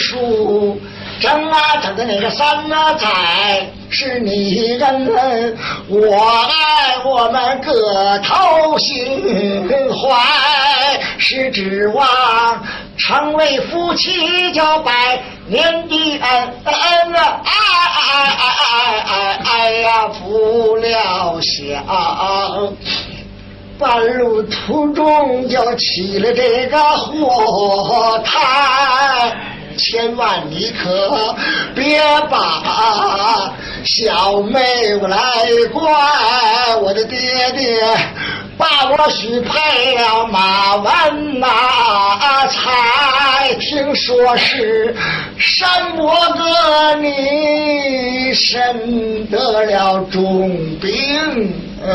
树，整啊整的那个三啊载是你人，我爱我们个头心怀，是指望成为夫妻就百年的恩啊，哎呀不料想半路途中就起了这个火炭，千万你可别把小妹我来怪，我的爹爹把我许配了马文马才，听说是山伯哥你身得了重病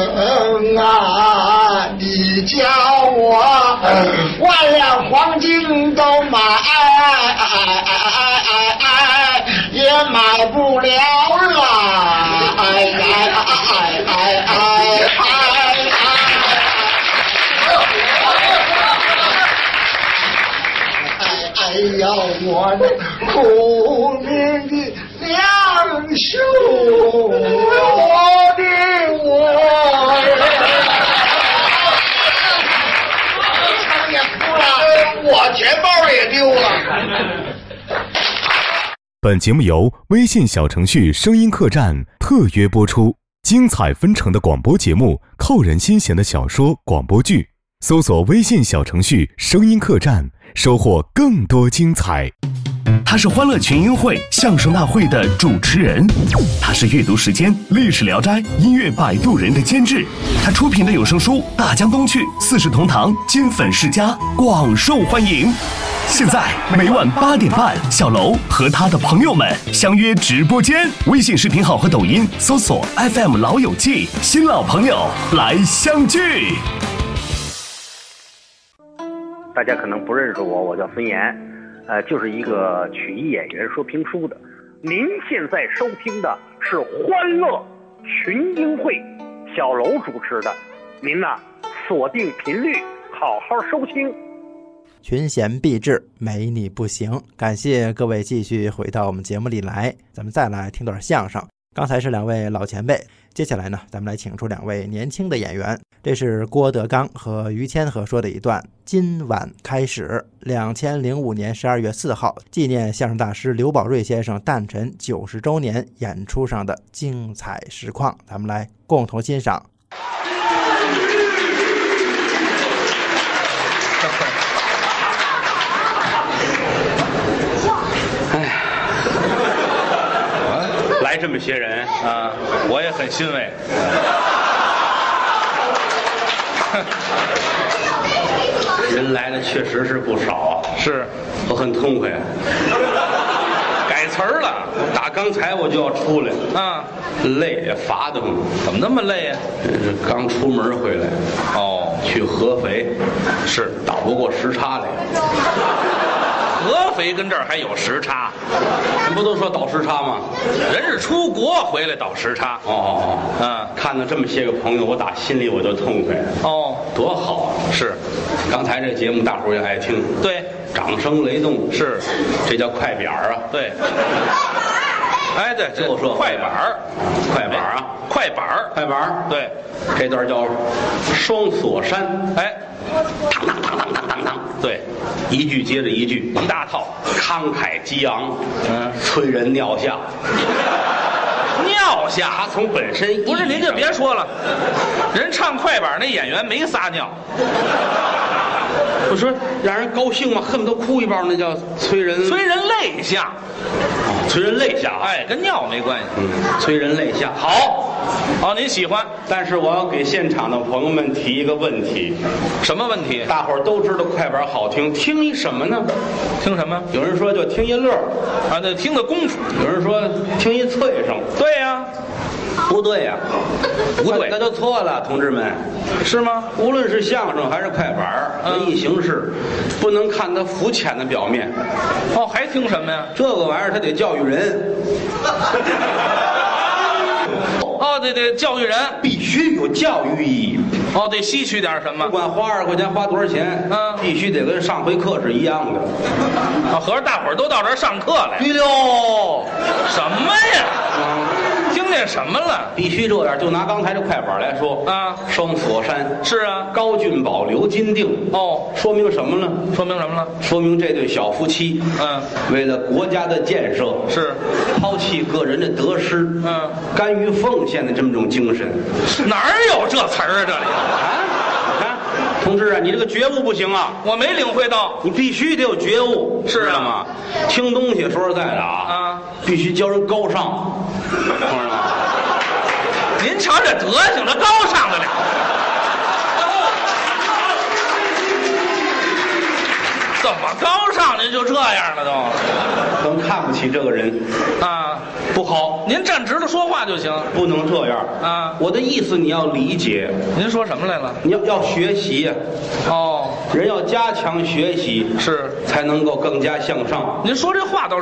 你叫我万两黄金都买也买不了了哎呀我的苦命的两兄我钱包也丢了。 本节目由微信小程序声音客栈特约播出，精彩纷呈的广播节目，扣人心弦的小说广播剧，搜索微信小程序声音客栈，收获更多精彩。 他是欢乐群英会相声大会的主持人，他是阅读时间历史聊斋音乐摆渡人的监制，他出品的有声书《大江东去》四世同堂金粉世家广受欢迎。现在每晚8点半，小楼和他的朋友们相约直播间，微信视频号和抖音搜索 FM 老友记，新老朋友来相聚。 大家可能不认识我叫孙岩，就是一个曲艺演员，说评书的。您现在收听的是欢乐群英会，小楼主持的，您呐锁定频率，好好收听。 群贤毕至，没你不行。感谢各位继续回到我们节目里来，咱们再来听段相声。刚才是2位老前辈，接下来呢，咱们来请出2位年轻的演员。这是郭德纲和于谦和说的一段。今晚开始，2005年12月4号，纪念相声大师刘宝瑞先生诞辰90周年演出上的精彩实况，咱们来共同欣赏。 来这么些人啊，我也很欣慰。 人来的确实是不少啊， 是， 我很痛快。 改词儿了， 打刚才我就要出来啊， 累呀，乏得慌。 怎么那么累呀？ 刚出门回来。 哦， 去合肥， 是倒不过时差来。 合肥跟这儿还有时差， 人不都说倒时差吗？ 人是出国回来倒时差。 看到这么些个朋友，我打心里我就痛快。 哦， 多好啊！ 是， 刚才这节目大伙儿也爱听。 对， 掌声雷动。 是， 这叫快板啊。 对。哎，对，这就说快板儿， 快板啊， 快板儿， 快板儿。 对， 这段叫双锁山。 哎， 当当当当当当当。 对， 一句接着一句， 一大套， 慷慨激昂，催人尿下。 尿下， 他从本身不是，您就别说了，人唱快板那演员没撒尿。 我说让人高兴嘛，恨不得哭一包，那叫催人泪下。 催人泪下， 哎，跟尿没关系。 催人泪下。 好，哦，您喜欢， 但是我要给现场的朋友们提一个问题。 什么问题？ 大伙儿都知道快板好听，听一什么呢？ 听什么？ 有人说就听一乐啊，那听个功夫。 有人说听一脆声。 对呀。 不对呀， 不对， 那就错了，同志们， 是吗？ 无论是相声还是快板，文艺形式，不能看它肤浅的表面。 哦，还听什么呀？ 这个玩意儿它得教育人。 哦，对，教育人必须有教育意义。 哦，得吸取点什么不？管花20块钱花多少钱，必须得跟上回课是一样的。 啊，合着大伙儿都到这儿上课来？ 对喽， 什么呀？听见什么了？ 必须这样。就拿刚才这快板来说啊， 双锁山是啊， 高俊宝、刘金定， 哦， 说明什么呢？ 说明什么了？ 说明这对小夫妻，为了国家的建设， 是抛弃个人的得失，甘于奉献的这么种精神。 哪儿有这词儿啊？这里啊，你看，同志啊，你这个觉悟不行啊， 我没领会到。 你必须得有觉悟， 是啊知道吗？听东西说实在的必须教人高尚，知道吗？ 您瞧这德行，他高尚得了。怎么高尚？您就这样了都？ 可能看不起这个人啊， 不好。 您站直了说话就行， 不能这样啊！ 我的意思你要理解。 您说什么来了？ 你要学习呀。 哦， 人要加强学习， 是才能够更加向上。 您说这话倒是。